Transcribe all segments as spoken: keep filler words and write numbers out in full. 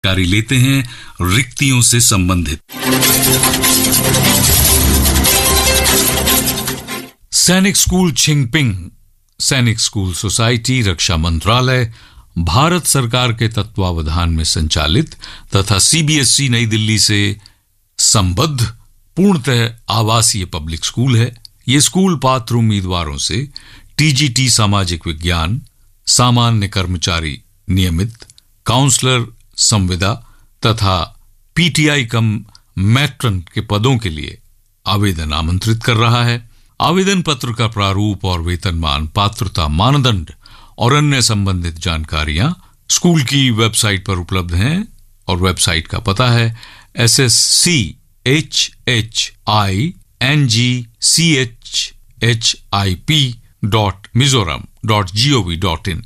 जानकारी लेते हैं रिक्तियों से संबंधित। सैनिक स्कूल छिंगपिंग, सैनिक स्कूल सोसाइटी, रक्षा मंत्रालय, भारत सरकार के तत्वावधान में संचालित तथा सीबीएसई नई दिल्ली से संबद्ध पूर्णतः आवासीय पब्लिक स्कूल है। ये स्कूल पात्र उम्मीदवारों से टीजीटी सामाजिक विज्ञान, सामान्य कर्मचारी नियमित, काउंसलर संविदा तथा पीटीआई कम मैट्रन के पदों के लिए आवेदन आमंत्रित कर रहा है। आवेदन पत्र का प्रारूप और वेतनमान, पात्रता मानदंड और अन्य संबंधित जानकारियां स्कूल की वेबसाइट पर उपलब्ध हैं और वेबसाइट का पता है S S C H H I N G C H H I P dot Mizoram dot G O V dot in.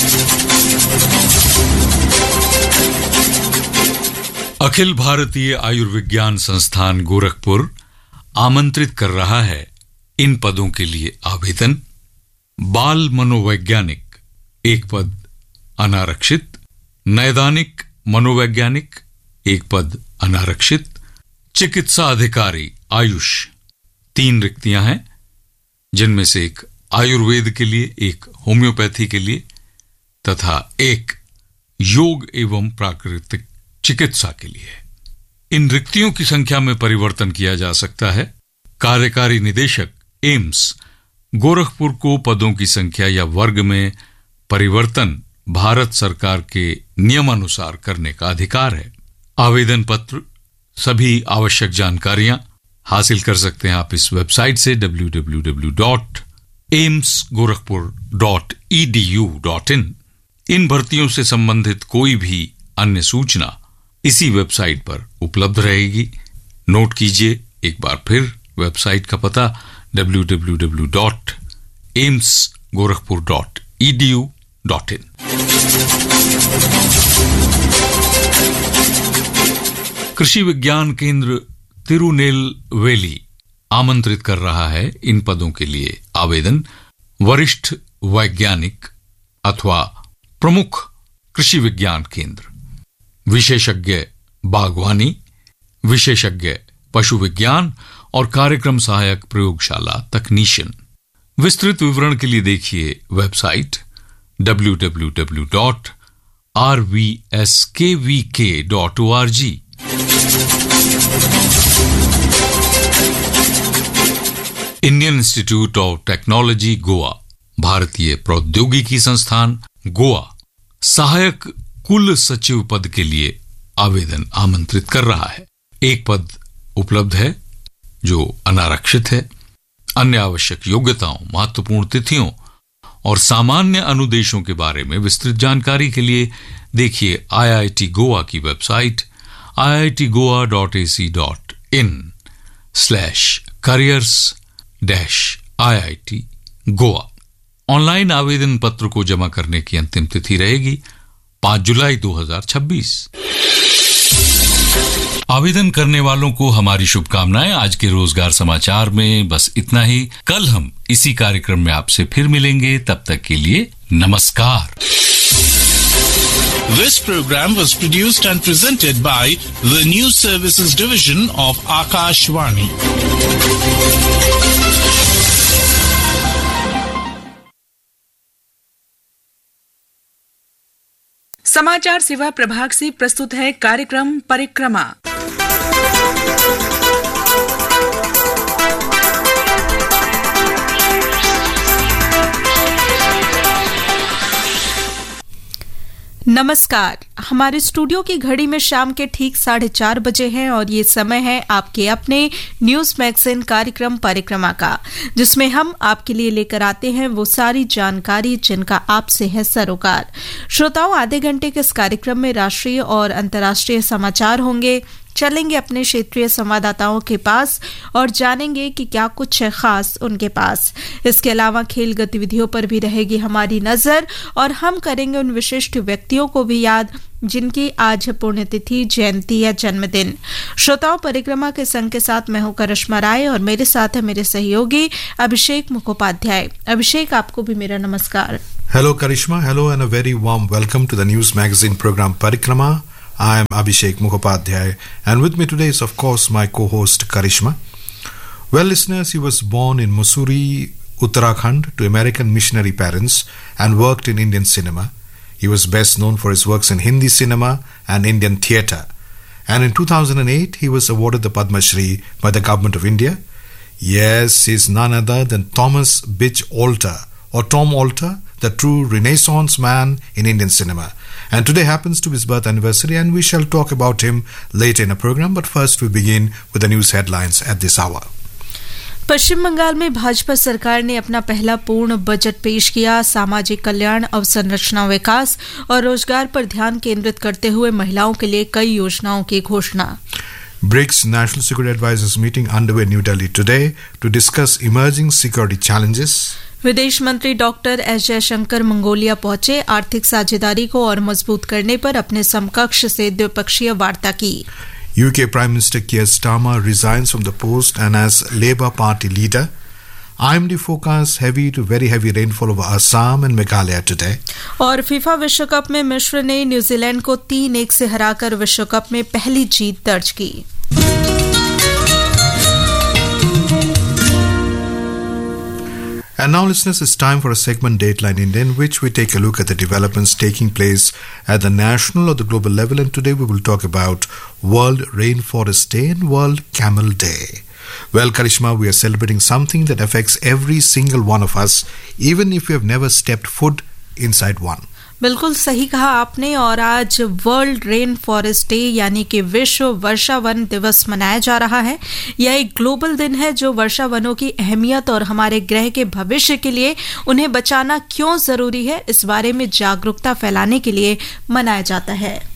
Akhil Bharatiya Ayurvigyan संस्थान गोरखपुर आमंत्रित कर रहा है इन पदों के लिए आवेदन। बाल मनोवैज्ञानिक एक पद अनारक्षित, नैदानिक मनोवैज्ञानिक एक पद अनारक्षित, चिकित्सा अधिकारी आयुष तीन रिक्तियां हैं, जिनमें से एक आयुर्वेद के लिए, एक होम्योपैथी के लिए तथा एक योग एवं प्राकृतिक चिकित्सा के लिए। इन रिक्तियों की संख्या में परिवर्तन किया जा सकता है। कार्यकारी निदेशक एम्स गोरखपुर को पदों की संख्या या वर्ग में परिवर्तन भारत सरकार के नियमानुसार करने का अधिकार है। आवेदन पत्र, सभी आवश्यक जानकारियां हासिल कर सकते हैं आप इस वेबसाइट से W W W dot AIIMS Gorakhpur dot E D U dot in. इन भर्तियों से संबंधित कोई भी अन्य सूचना इसी वेबसाइट पर उपलब्ध रहेगी। नोट कीजिए एक बार फिर वेबसाइट का पता W W W dot AIIMS Gorakhpur dot E D U dot in. कृषि विज्ञान केंद्र तिरुनेलवेली आमंत्रित कर रहा है इन पदों के लिए आवेदन। वरिष्ठ वैज्ञानिक अथवा प्रमुख कृषि विज्ञान केंद्र, विशेषज्ञ बागवानी, विशेषज्ञ पशु विज्ञान और कार्यक्रम सहायक प्रयोगशाला तकनीशियन। विस्तृत विवरण के लिए देखिए website W W W dot are V S के वी के dot O R G. Indian institute of technology Goa, भारतीय प्रौद्योगिकी संस्थान गोवा, सहायक कुल सचिव पद के लिए आवेदन आमंत्रित कर रहा है। एक पद उपलब्ध है जो अनारक्षित है। अन्य आवश्यक योग्यताओं, महत्वपूर्ण तिथियों और सामान्य अनुदेशों के बारे में विस्तृत जानकारी के लिए देखिए आईआईटी गोवा की website I I T Goa dot A C dot in slash careers dash I I T Goa. Online आवेदन पत्र को जमा करने की अंतिम तिथि रहेगी पांच जुलाई दो हज़ार छब्बीस। आवेदन करने वालों को हमारी शुभकामनाएं। आज के रोजगार समाचार में बस इतना ही। कल हम इसी कार्यक्रम में आपसे फिर मिलेंगे, तब तक के लिए नमस्कार। This program was produced and presented by the News Services Division of Akashvani. समाचार सेवा प्रभाग से प्रस्तुत है कार्यक्रम परिक्रमा। नमस्कार। हमारे स्टूडियो की घड़ी में शाम के ठीक साढ़े चार बजे हैं और ये समय है आपके अपने न्यूज मैगजीन कार्यक्रम परिक्रमा का, जिसमें हम आपके लिए लेकर आते हैं वो सारी जानकारी जिनका आपसे है सरोकार। श्रोताओं, आधे घंटे के इस कार्यक्रम में राष्ट्रीय और अंतर्राष्ट्रीय समाचार होंगे। चलेंगे अपने क्षेत्रीय संवाददाताओं के पास और जानेंगे कि क्या कुछ है खास उनके पास। इसके अलावा खेल गतिविधियों पर भी रहेगी हमारी नजर और हम करेंगे उन विशिष्ट व्यक्तियों को भी याद जिनकी आज पुण्यतिथि, जयंती या जन्मदिन। श्रोताओं, परिक्रमा के संग के साथ मैं हूं करिश्मा राय और मेरे साथ है मेरे सहयोगी अभिषेक मुखोपाध्याय। अभिषेक, आपको भी मेरा नमस्कार। Hello Karishma, hello and a very warm welcome to the news magazine program Parikrama. I am Abhishek Mukhopadhyay, and with me today is, of course, my co-host Karishma. Well, listeners, he was born in Mussoorie, Uttarakhand, to American missionary parents and worked in Indian cinema. He was best known for his works in Hindi cinema and Indian theatre. And in two thousand eight, he was awarded the Padma Shri by the Government of India. Yes, he is none other than Thomas Bidge Alter, or Tom Alter, the true Renaissance man in Indian cinema. And today happens to be his birth anniversary, and we shall talk about him later in the program. But first, we begin with the news headlines at this hour. पश्चिम बंगाल में भाजपा सरकार ने अपना पहला पूर्ण budget पेश किया। सामाजिक कल्याण, अवसंरचना विकास और रोजगार पर ध्यान केंद्रित करते हुए महिलाओं के लिए कई योजनाओं की घोषणा। BRICS National Security Advisors meeting underway in New Delhi today to discuss emerging security challenges. विदेश मंत्री डॉक्टर एस जयशंकर मंगोलिया पहुंचे। आर्थिक साझेदारी को और मजबूत करने पर अपने समकक्ष से द्विपक्षीय वार्ता की। U K Prime Minister Keir Starmer resigns from the post and as Labour Party leader. I M D forecasts heavy to very heavy rainfall over Assam and Meghalaya today. और फीफा विश्व कप में मिस्र ने New Zealand को तीन एक से हराकर विश्व कप में पहली जीत दर्ज की। And now, listeners, it's time for a segment Dateline India, in which we take a look at the developments taking place at the national or the global level. And today we will talk about World Rainforest Day and World Camel Day. Well, Karishma, we are celebrating something that affects every single one of us, even if we have never stepped foot inside one. बिल्कुल सही कहा आपने। और आज world rain forest day यानी कि विश्व वर्षा one दिवस मनाया जा रहा है। यह एक ग्लोबल दिन है जो वर्षा वनों की अहमियत और हमारे ग्रह के भविष्य के लिए उन्हें बचाना क्यों जरूरी है, इस बारे में जागरूकता फैलाने के लिए मनाया जाता है।